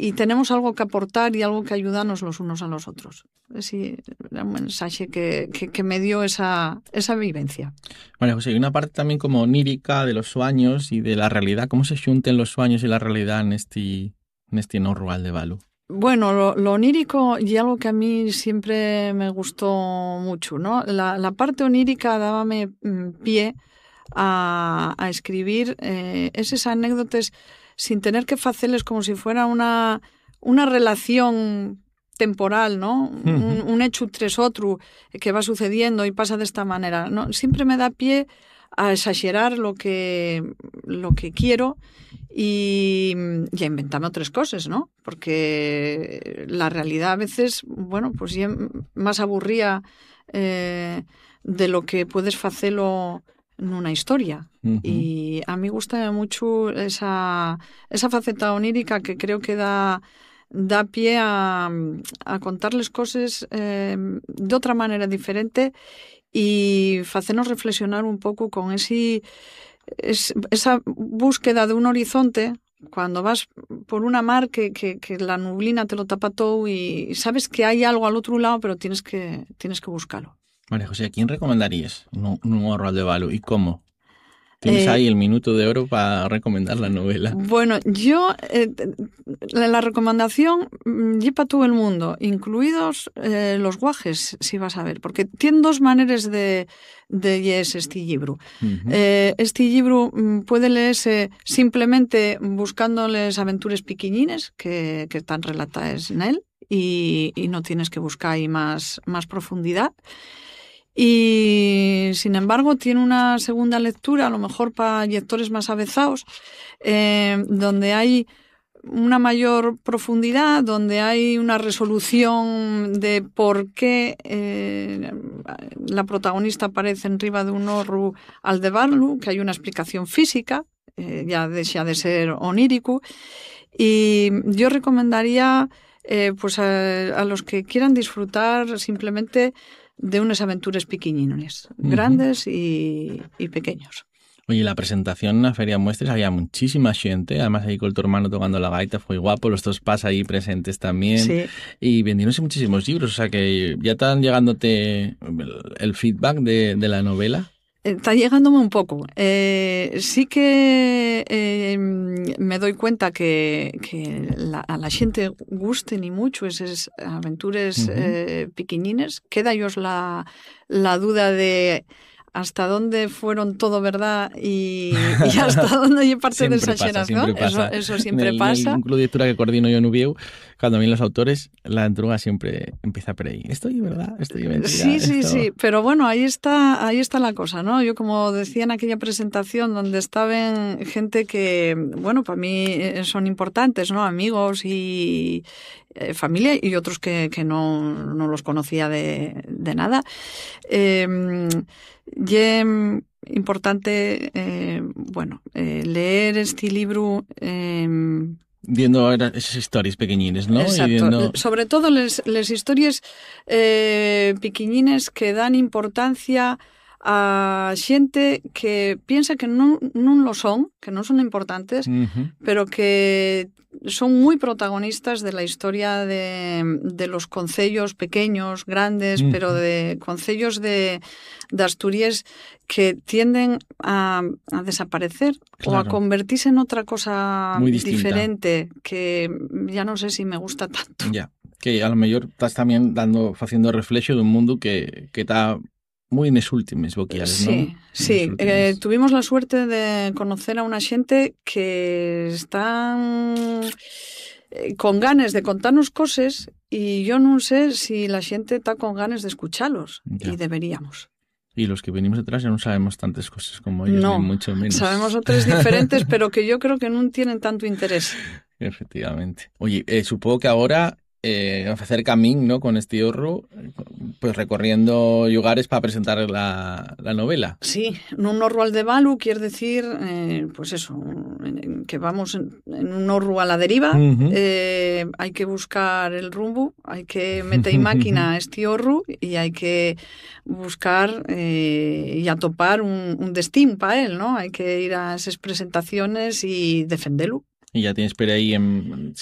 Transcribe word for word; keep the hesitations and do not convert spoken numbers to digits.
y tenemos algo que aportar y algo que ayudarnos los unos a los otros. Sí, era un mensaje que, que, que me dio esa, esa vivencia. María José, hay una parte también como onírica de los sueños y de la realidad. ¿Cómo se junten los sueños y la realidad en este, en este no rural de Balu? Bueno, lo, lo onírico y algo que a mí siempre me gustó mucho, ¿no? La, la parte onírica dábame pie a, a escribir eh, esas anécdotas sin tener que hacerles como si fuera una, una relación temporal, ¿no? Uh-huh. Un, un hecho tras otro que va sucediendo y pasa de esta manera, ¿no? Siempre me da pie a exagerar lo que, lo que quiero y, y a inventarme otras cosas, ¿no? Porque la realidad a veces, bueno, pues ya más aburría eh, de lo que puedes hacerlo en una historia. Uh-huh. Y a mí gusta mucho esa, esa faceta onírica que creo que da, da pie a, a contarles cosas eh, de otra manera diferente y hacernos reflexionar un poco con ese, es, esa búsqueda de un horizonte cuando vas por una mar que, que, que la nublina te lo tapa todo y sabes que hay algo al otro lado, pero tienes que, tienes que buscarlo. María José, ¿a quién recomendarías un, un nuevo rural de Balu y cómo? Tienes eh, ahí el minuto de oro para recomendar la novela. Bueno, yo, eh, la recomendación y para todo el mundo, incluidos eh, los guajes, si vas a ver, porque tienen dos maneras de, de leerse este libro. Uh-huh. Eh, este libro puede leerse simplemente buscándoles aventuras piquiñines que, que están relatadas en él y, y no tienes que buscar ahí más, más profundidad. Y sin embargo tiene una segunda lectura, a lo mejor para lectores más avezados, eh, donde hay una mayor profundidad, donde hay una resolución de por qué eh, la protagonista aparece en riba de un orru al de Balu, que hay una explicación física, eh, ya deja de ser onírico, y yo recomendaría eh, pues a, a los que quieran disfrutar simplemente de unas aventuras pequeñines, uh-huh. grandes y, y pequeños. Oye, la presentación en la Feria Muestres había muchísima gente, además ahí con tu hermano tocando la gaita, fue guapo, los dos pas ahí presentes también, sí. Y vendiéndose muchísimos libros, o sea que ya están llegándote el feedback de, de la novela. Está llegándome un poco. Eh, sí que eh, me doy cuenta que, que la, a la gente gusten y mucho esas aventuras uh-huh. eh, pequeñines. Queda ellos la, la duda de hasta dónde fueron todo verdad y, y hasta dónde hay parte de exageración. Pasa, eso, eso siempre en el, pasa. En el club de lectura que coordino yo en Ubieu, cuando vienen los autores, la entruga siempre empieza por ahí. Estoy verdad, estoy mentira. Sí, sí, esto... sí. Pero bueno, ahí está, ahí está la cosa, ¿no? Yo, como decía en aquella presentación donde estaban gente que, bueno, para mí son importantes, ¿no? Amigos y eh, familia y otros que, que no, no los conocía de, de nada. Eh, y es importante, eh, bueno, eh, leer este libro. Eh, Viendo esas historias pequeñines, ¿no? Exacto. Y viendo... Sobre todo las, las historias eh, pequeñines que dan importancia a xente que piensa que non, non lo son, que non son importantes, uh-huh. pero que son muy protagonistas de la historia de, de los concellos pequeños, grandes, uh-huh. pero de concellos de, de Asturias que tienden a, a desaparecer claro. o a convertirse en otra cosa diferente que ya no sé si me gusta tanto. Ya, que a lo mejor estás también dando, haciendo reflejo de un mundo que está muy en las últimas boquiales, ¿no? Sí, sí. Eh, tuvimos la suerte de conocer a una gente que están eh, con ganas de contarnos cosas y yo no sé si la gente está con ganas de escucharlos ya. Y deberíamos. Y los que venimos detrás ya no sabemos tantas cosas como ellos, no, ni mucho menos. Sabemos otras diferentes, pero que yo creo que no tienen tanto interés. Efectivamente. Oye, eh, supongo que ahora eh, hacer camín, ¿no? Con este horro, pues recorriendo lugares para presentar la, la novela. Sí, en un horro al de Balu quiere decir, eh, pues eso, que vamos en, en un horro a la deriva, uh-huh. eh, hay que buscar el rumbo, hay que meter máquina a este horro y hay que buscar eh, y atopar un, un destino para él, ¿no? Hay que ir a esas presentaciones y defenderlo. Y ya tienes por ahí en